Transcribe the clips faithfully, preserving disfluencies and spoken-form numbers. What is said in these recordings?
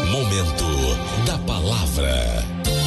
Momento da Palavra.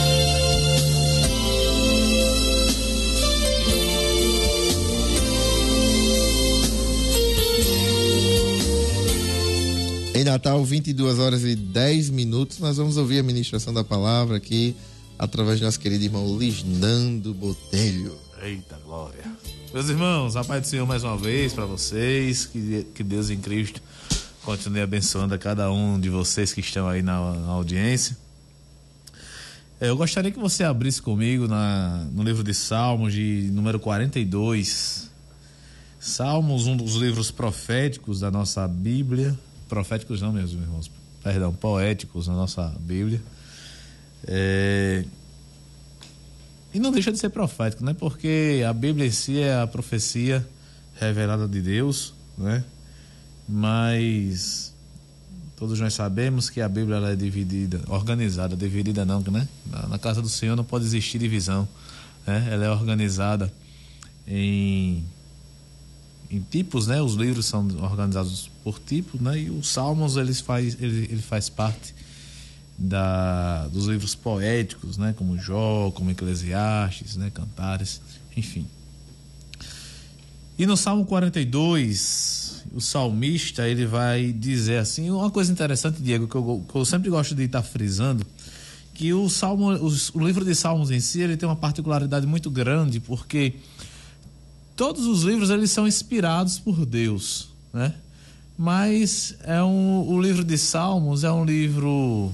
Em Natal, vinte e duas horas e dez minutos, nós vamos ouvir a ministração da palavra aqui, através do nosso querido irmão Lisnando Botelho. Eita glória! Meus irmãos, a paz do Senhor mais uma vez para vocês, que, que Deus em Cristo continue abençoando a cada um de vocês que estão aí na, na audiência. Eu gostaria que você abrisse comigo na, no livro de Salmos, de número quarenta e dois. Salmos, um dos livros proféticos da nossa Bíblia. Proféticos não, meus irmãos, perdão, poéticos na nossa Bíblia. É... E não deixa de ser profético, né? Porque a Bíblia em si é a profecia revelada de Deus, né? Mas todos nós sabemos que a Bíblia ela é dividida, organizada, dividida não, né? Na, na casa do Senhor não pode existir divisão, né? Ela é organizada em em tipos, né? Os livros são organizados por tipos, né? E os Salmos eles faz, ele, ele faz parte da, dos livros poéticos, né? Como Jó, como Eclesiastes, né? Cantares, enfim. E no Salmo quarenta e dois, o salmista ele vai dizer assim, uma coisa interessante, Diego, que eu, que eu sempre gosto de estar frisando, que o Salmo, os, o livro de Salmos em si, ele tem uma particularidade muito grande, porque todos os livros eles são inspirados por Deus, né? Mas é um, o livro de Salmos é um livro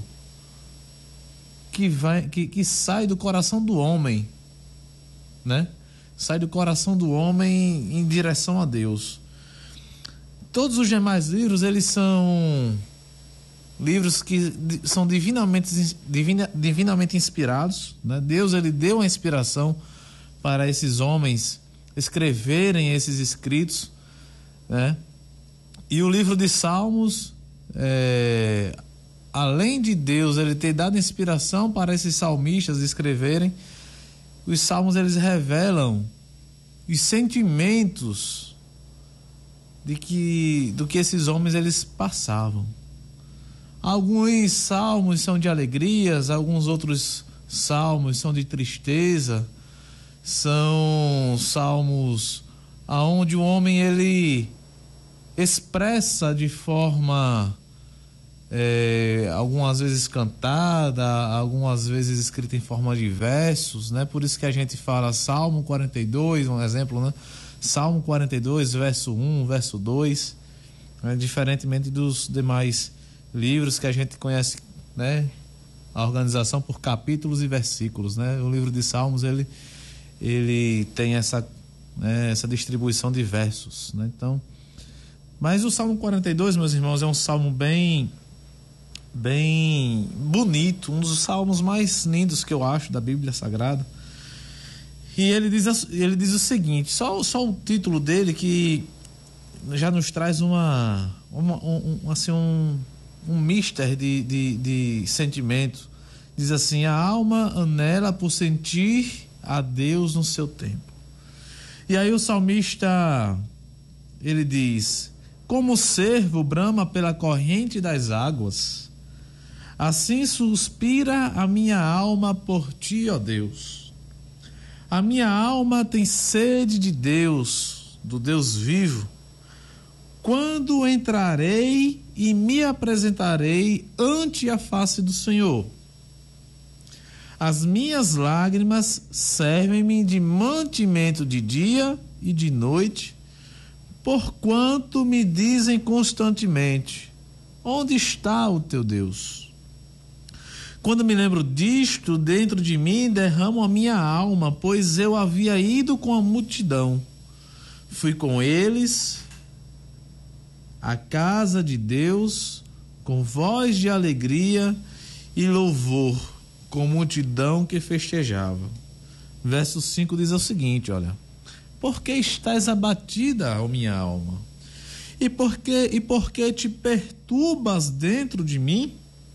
que vai, que, que sai do coração do homem, né? Sai do coração do homem em direção a Deus. Todos os demais livros eles são livros que são divinamente, divina, divinamente inspirados, né? Deus ele deu a inspiração para esses homens escreverem esses escritos, né? E o livro de Salmos, é, além de Deus ele ter dado inspiração para esses salmistas escreverem, os salmos eles revelam os sentimentos de que, do que esses homens eles passavam. Alguns salmos são de alegrias, alguns outros salmos são de tristeza. São salmos aonde o homem ele expressa de forma é, algumas vezes cantada, algumas vezes escrita em forma de versos, né? Por isso que a gente fala Salmo quarenta e dois, um exemplo, né? Salmo quarenta e dois, verso um, verso dois, né? Diferentemente dos demais livros que a gente conhece, né? A organização por capítulos e versículos, né? O livro de Salmos ele ele tem essa, né, essa distribuição de versos, né? Então, mas o Salmo quarenta e dois, meus irmãos, é um salmo bem bem bonito, um dos salmos mais lindos que eu acho da Bíblia Sagrada. E ele diz, ele diz o seguinte, só, só o título dele que já nos traz uma, uma um, assim, um, um mister de, de, de sentimento. Diz assim: a alma anela por sentir a Deus no seu tempo. E aí o salmista ele diz: como o cervo brama pela corrente das águas, assim suspira a minha alma por ti, ó Deus. A minha alma tem sede de Deus, do Deus vivo. Quando entrarei e me apresentarei ante a face do Senhor? As minhas lágrimas servem-me de mantimento de dia e de noite, porquanto me dizem constantemente: onde está o teu Deus? Quando me lembro disto, dentro de mim derramo a minha alma, pois eu havia ido com a multidão. Fui com eles à casa de Deus, com voz de alegria e louvor, com multidão que festejava. Verso cinco diz o seguinte, olha: por que estás abatida, ó minha alma? E por que, e por que te perturbas dentro de mim?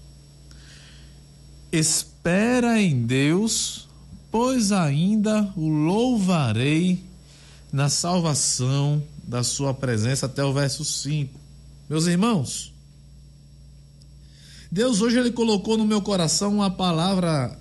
Espera em Deus, pois ainda o louvarei na salvação da sua presença, até o verso cinco. Meus irmãos, Deus hoje ele colocou no meu coração uma palavra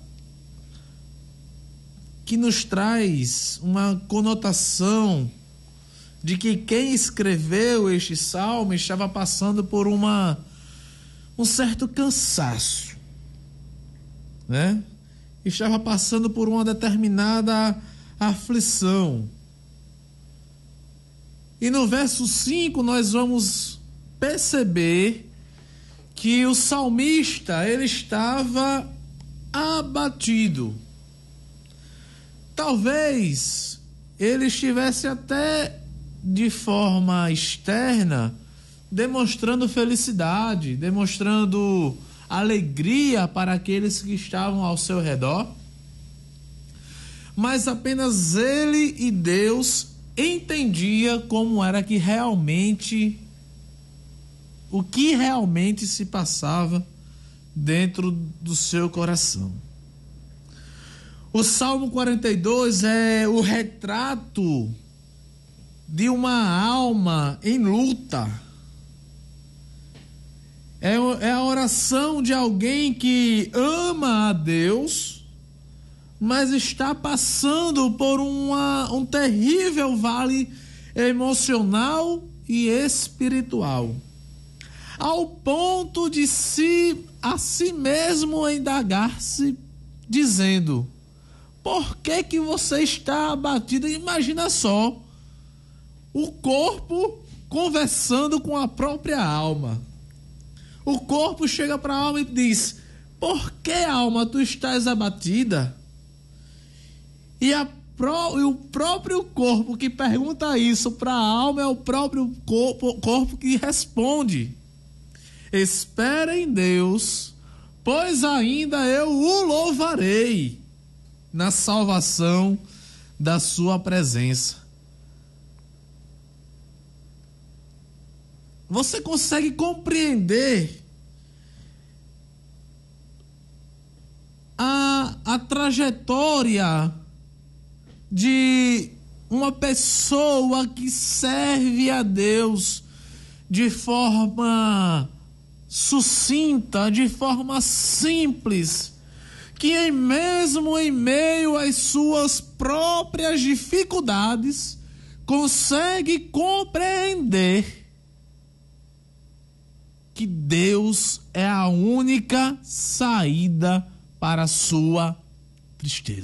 que nos traz uma conotação de que quem escreveu este salmo estava passando por uma, um certo cansaço, né? Estava passando por uma determinada aflição. E no verso cinco nós vamos perceber que o salmista ele estava abatido. Talvez ele estivesse até de forma externa demonstrando felicidade, demonstrando alegria para aqueles que estavam ao seu redor, mas apenas ele e Deus entendia como era que realmente, o que realmente se passava dentro do seu coração. O Salmo quarenta e dois é o retrato de uma alma em luta. É, é a oração de alguém que ama a Deus, mas está passando por uma, um terrível vale emocional e espiritual, ao ponto de si, a si mesmo indagar-se, dizendo: por que que você está abatido? Imagina só, o corpo conversando com a própria alma. O corpo chega para a alma e diz: por que, alma, tu estás abatida? E, a pro, e o próprio corpo que pergunta isso para a alma é o próprio corpo, corpo que responde: espera em Deus, pois ainda eu o louvarei na salvação da sua presença. Você consegue compreender a, a trajetória de uma pessoa que serve a Deus de forma sucinta, de forma simples, que em mesmo em meio às suas próprias dificuldades consegue compreender que Deus é a única saída para a sua tristeza.